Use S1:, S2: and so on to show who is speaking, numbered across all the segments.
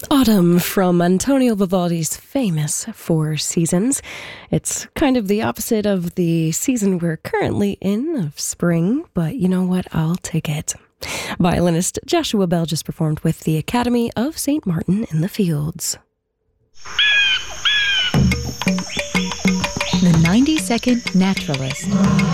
S1: Autumn from Antonio Vivaldi's famous Four Seasons. It's kind of the opposite of the season we're currently in, of spring, but you know what? I'll take it. Violinist Joshua Bell just performed with the Academy of St. Martin in the Fields.
S2: The 90-Second Naturalist.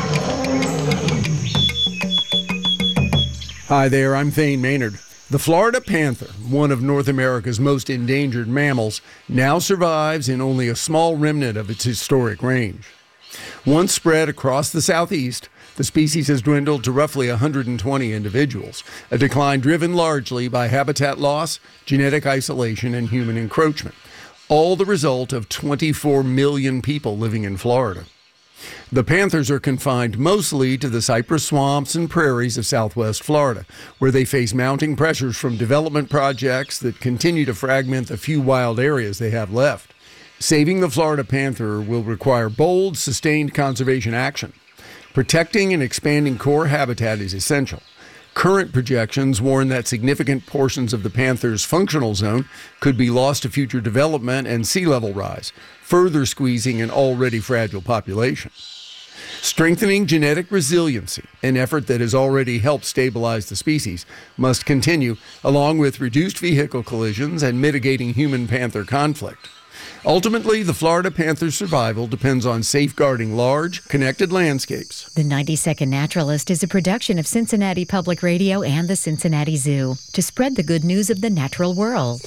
S3: Hi there, I'm Thane Maynard. The Florida panther, one of North America's most endangered mammals, now survives in only a small remnant of its historic range. Once spread across the southeast, the species has dwindled to roughly 120 individuals, a decline driven largely by habitat loss, genetic isolation, and human encroachment, all the result of 24 million people living in Florida. The panthers are confined mostly to the cypress swamps and prairies of southwest Florida, where they face mounting pressures from development projects that continue to fragment the few wild areas they have left. Saving the Florida panther will require bold, sustained conservation action. Protecting and expanding core habitat is essential. Current projections warn that significant portions of the panther's functional zone could be lost to future development and sea level rise, further squeezing an already fragile population. Strengthening genetic resiliency, an effort that has already helped stabilize the species, must continue, along with reduced vehicle collisions and mitigating human-panther conflict. Ultimately, the Florida panther's survival depends on safeguarding large, connected landscapes.
S2: The 90-Second Naturalist is a production of Cincinnati Public Radio and the Cincinnati Zoo to spread the good news of the natural world.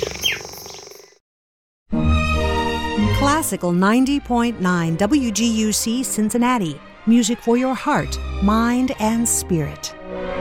S4: Classical 90.9 WGUC Cincinnati. Music for your heart, mind, and spirit.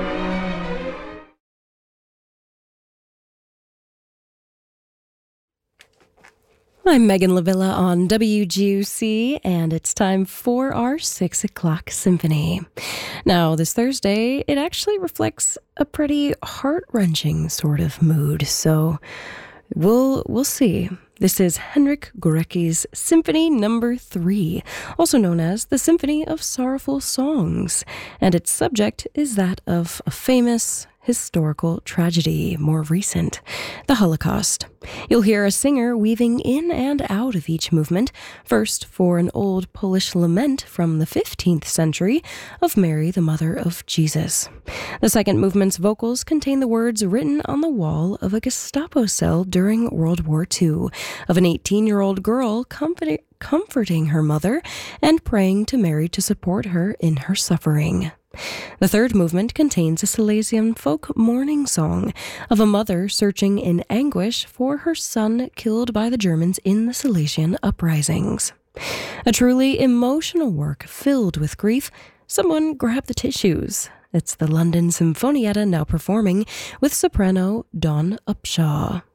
S1: I'm Megan LaVilla on WGUC, and it's time for our 6 o'clock symphony. Now, this Thursday, it actually reflects a pretty heart-wrenching sort of mood, so we'll see. This is Henryk Górecki's Symphony No. 3, also known as the Symphony of Sorrowful Songs, and its subject is that of a famous historical tragedy, more recent, the Holocaust. You'll hear a singer weaving in and out of each movement, first for an old Polish lament from the 15th century of Mary, the Mother of Jesus. The second movement's vocals contain the words written on the wall of a Gestapo cell during World War II, of an 18-year-old girl comforting her mother and praying to Mary to support her in her suffering. The third movement contains a Silesian folk mourning song of a mother searching in anguish for her son killed by the Germans in the Silesian uprisings. A truly emotional work filled with grief. Someone grab the tissues. It's the London Sinfonietta now performing with soprano Dawn Upshaw.